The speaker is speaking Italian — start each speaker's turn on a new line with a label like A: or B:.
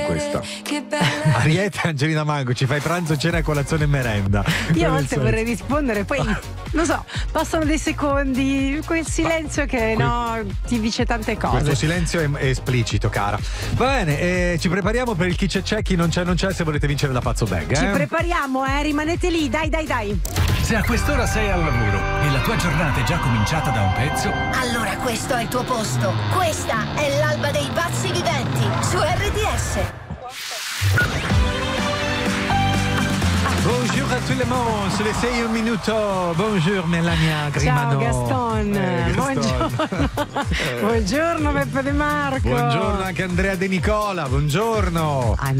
A: questa.
B: Che bella.
A: Ariete e Angelina Mango, ci fai pranzo, cena, colazione e merenda.
C: Io a volte vorrei rispondere, poi non so, passano dei secondi, quel silenzio che ti dice tante cose.
A: Questo silenzio è esplicito, cara. Va bene, ci prepariamo per il chi c'è, chi non c'è, se volete vincere la Pazzo Bag.
C: Ci prepariamo, rimanete lì, dai.
D: Se a quest'ora sei al lavoro e la tua giornata è già cominciata da un pezzo,
E: allora questo è il tuo posto. Questa è l'alba dei pazzi viventi su RDS.
A: Bonjour a tout le monde, sulle 6 un minuto. Bonjour Melania Grimano.
C: Ciao Gaston. Buongiorno. Buongiorno Beppe De Marco.
A: Buongiorno anche Andrea De Nicola, buongiorno.